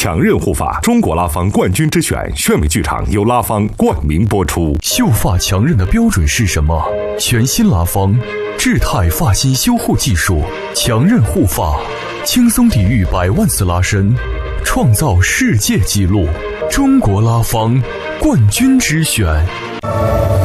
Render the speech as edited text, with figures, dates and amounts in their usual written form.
强韧护发，中国拉芳冠军之选炫美剧场由拉芳冠名播出。 秀发强韧的标准是什么？全新拉芳智态发型修护技术，强韧护发，轻松抵御100万次拉伸，创造世界纪录。中国拉芳冠军之选。